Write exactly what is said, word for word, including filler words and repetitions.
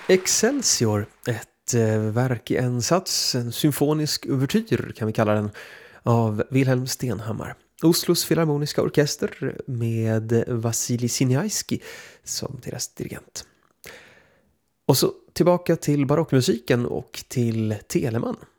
Excelsior, ett eh, verk i en sats, en symfonisk uvertyr kan vi kalla den, av Wilhelm Stenhammar. Oslos filharmoniska orkester med Vasilij Siniaiski som deras dirigent. Och så tillbaka till barockmusiken och till Telemann.